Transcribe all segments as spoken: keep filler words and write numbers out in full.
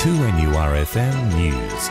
two N U R F M News.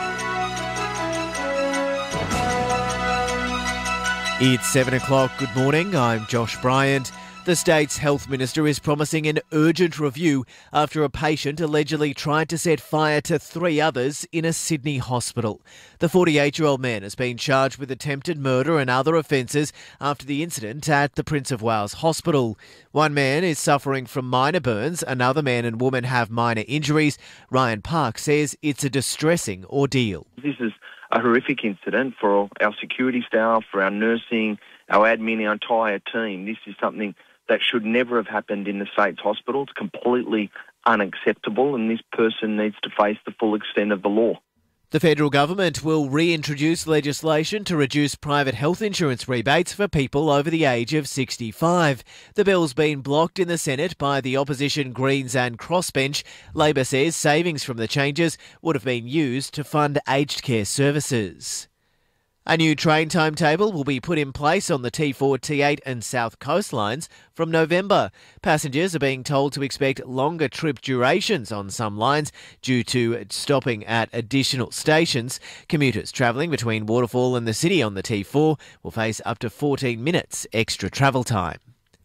It's seven o'clock. Good morning. I'm Josh Bryant. The state's health minister is promising an urgent review after a patient allegedly tried to set fire to three others in a Sydney hospital. The forty-eight-year-old man has been charged with attempted murder and other offences after the incident at the Prince of Wales Hospital. One man is suffering from minor burns. Another man and woman have minor injuries. Ryan Park says it's a distressing ordeal. This is a horrific incident for our security staff, for our nursing, our admin, our entire team. This is something that should never have happened in the state's hospital. It's completely unacceptable, and this person needs to face the full extent of the law. The federal government will reintroduce legislation to reduce private health insurance rebates for people over the age of sixty-five. The bill's been blocked in the Senate by the opposition Greens and Crossbench. Labor says savings from the changes would have been used to fund aged care services. A new train timetable will be put in place on the T four, T eight and South Coast lines from November. Passengers are being told to expect longer trip durations on some lines due to stopping at additional stations. Commuters travelling between Waterfall and the city on the T four will face up to fourteen minutes extra travel time.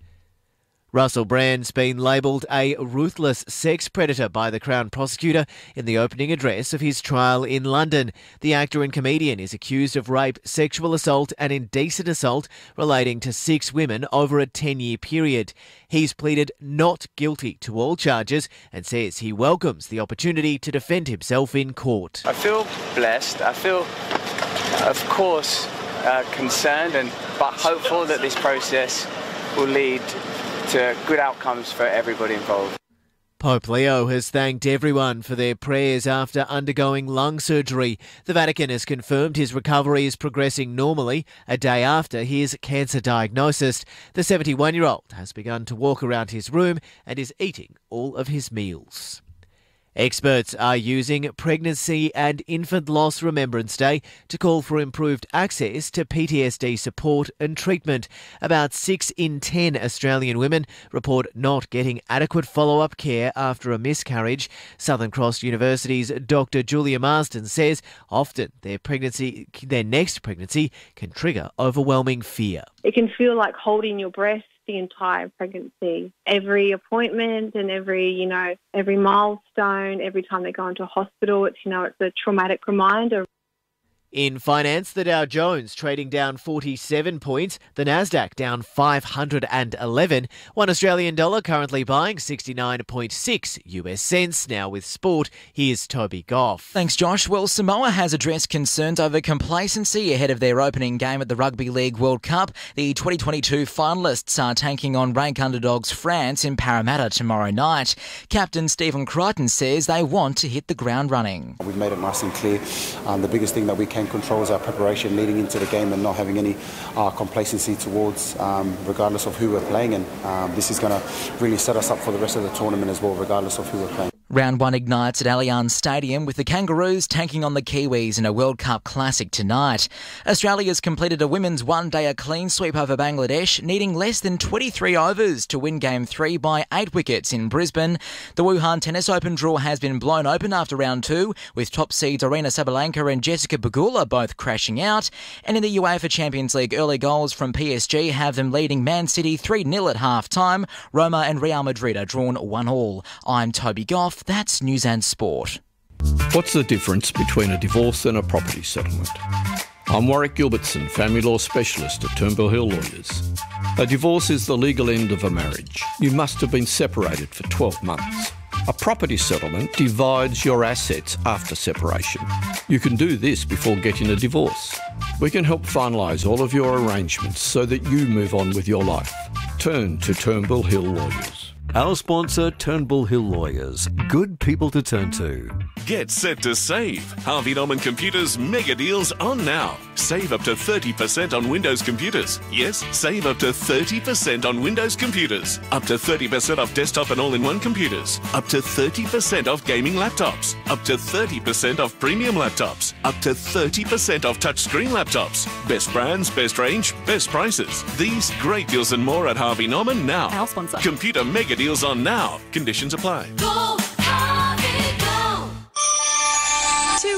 Russell Brand's been labelled a ruthless sex predator by the Crown Prosecutor in the opening address of his trial in London. The actor and comedian is accused of rape, sexual assault and indecent assault relating to six women over a ten-year period. He's pleaded not guilty to all charges and says he welcomes the opportunity to defend himself in court. I feel blessed. I feel, of course, uh, concerned and but hopeful that this process will lead to good outcomes for everybody involved. Pope Leo has thanked everyone for their prayers after undergoing lung surgery. The Vatican has confirmed his recovery is progressing normally a day after his cancer diagnosis. The seventy-one-year-old has begun to walk around his room and is eating all of his meals. Experts are using Pregnancy and Infant Loss Remembrance Day to call for improved access to P T S D support and treatment. About six in ten Australian women report not getting adequate follow-up care after a miscarriage. Southern Cross University's Doctor Julia Marsden says often their pregnancy, their next pregnancy can trigger overwhelming fear. It can feel like holding your breath the entire pregnancy. Every appointment and every, you know, every milestone, every time they go into a hospital, it's, you know, it's a traumatic reminder. In finance, the Dow Jones trading down forty-seven points, the Nasdaq down five hundred eleven. One Australian dollar currently buying sixty-nine point six U S cents. Now with sport, here's Toby Goff. Thanks, Josh. Well, Samoa has addressed concerns over complacency ahead of their opening game at the Rugby League World Cup. The twenty twenty-two finalists are taking on rank underdogs France in Parramatta tomorrow night. Captain Stephen Crichton says they want to hit the ground running. We've made it nice and clear. Um, the biggest thing that we can control is our preparation leading into the game and not having any uh, complacency towards, um, regardless of who we're playing. And um, this is going to really set us up for the rest of the tournament as well, regardless of who we're playing. Round one ignites at Allianz Stadium with the Kangaroos taking on the Kiwis in a World Cup classic tonight. Australia's completed a women's one-dayer clean sweep over Bangladesh, needing less than twenty-three overs to win Game three by eight wickets in Brisbane. The Wuhan Tennis Open draw has been blown open after round two, with top seeds Arina Sabalenka and Jessica Pegula both crashing out. And in the UEFA Champions League, early goals from P S G have them leading Man City three nil at half-time. Roma and Real Madrid are drawn one all. I'm Toby Goff. That's News and Sport. What's the difference between a divorce and a property settlement? I'm Warwick Gilbertson, family law specialist at Turnbull Hill Lawyers. A divorce is the legal end of a marriage. You must have been separated for twelve months. A property settlement divides your assets after separation. You can do this before getting a divorce. We can help finalise all of your arrangements so that you move on with your life. Turn to Turnbull Hill Lawyers. Our sponsor, Turnbull Hill Lawyers. Good people to turn to. Get set to save. Harvey Norman Computers mega deals on now. Save up to thirty percent on Windows computers. Yes, save up to thirty percent on Windows computers. Up to thirty percent off desktop and all-in-one computers. Up to thirty percent off gaming laptops. Up to thirty percent off premium laptops. Up to thirty percent off touchscreen laptops. Best brands, best range, best prices. These great deals and more at Harvey Norman now. Our sponsor. Computer mega deals on now. Conditions apply. Go, Harvey, go.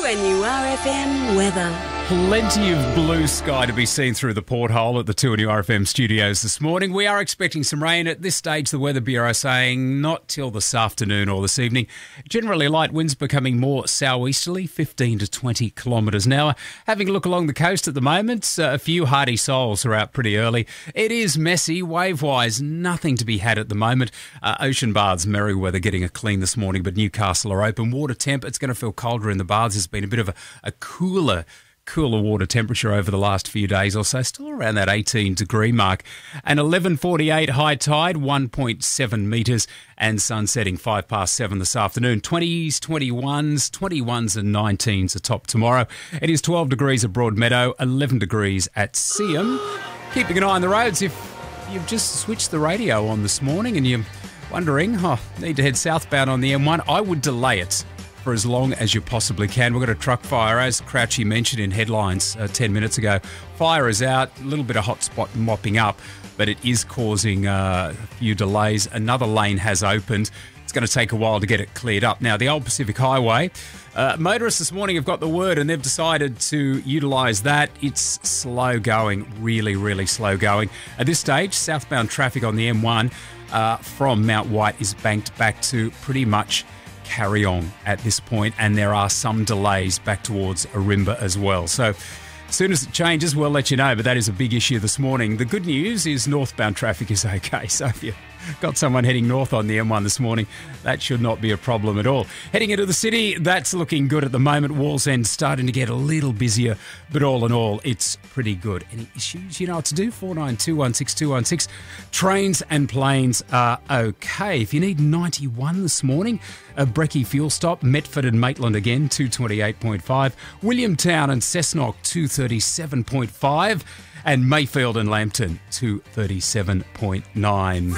two N U R F M weather. Plenty of blue sky to be seen through the porthole at the two N U R F M studios this morning. We are expecting some rain. At this stage, the Weather Bureau saying not till this afternoon or this evening. Generally light winds becoming more southeasterly, fifteen to twenty kilometres an hour. Having a look along the coast at the moment, uh, a few hardy souls are out pretty early. It is messy, wave-wise, nothing to be had at the moment. Uh, Ocean Baths, Merriweather getting a clean this morning, but Newcastle are open. Water temp, it's going to feel colder in the baths. There's been a bit of a, a cooler Cooler water temperature over the last few days or so, still around that eighteen degree mark. And eleven forty-eight high tide, one point seven metres, and sun setting five past seven this afternoon. twenties, twenty-ones, twenty-ones and nineteens are top tomorrow. It is twelve degrees at Broadmeadow, eleven degrees at Seaham. Keeping an eye on the roads. If you've just switched the radio on this morning and you're wondering, oh, need to head southbound on the M one, I would delay it for as long as you possibly can. We've got a truck fire, as Crouchy mentioned in headlines uh, ten minutes ago. Fire is out, a little bit of hot spot mopping up, but it is causing uh, a few delays. Another lane has opened. It's going to take a while to get it cleared up. Now, the Old Pacific Highway, uh, motorists this morning have got the word and they've decided to utilise that. It's slow going, really, really slow going. At this stage, southbound traffic on the M one uh, from Mount White is banked back to pretty much carry on at this point, and there are some delays back towards Arimba as well. So as soon as it changes, we'll let you know, but that is a big issue this morning. The good news is northbound traffic is okay, so if you got someone heading north on the M one this morning, that should not be a problem at all. Heading into the city, that's looking good at the moment. Wallsend starting to get a little busier, but all in all, it's pretty good. Any issues? You know what to do, four nine two one six two one six. Trains and planes are okay. If you need ninety-one this morning, a Brecky fuel stop, Metford and Maitland again, two twenty-eight point five. Williamtown and Cessnock, two thirty-seven point five. And Mayfield and Lambton, two thirty-seven point nine.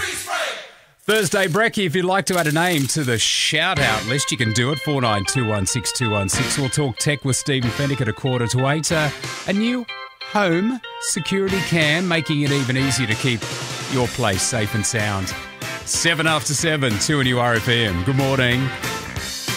Thursday Brekkie, if you'd like to add a name to the shout-out list, you can do it, four nine two one six two one six. We'll talk tech with Stephen Fennick at a quarter to eight. Uh, a new home security cam, making it even easier to keep your place safe and sound. Seven after seven, two N U R F M. Good morning.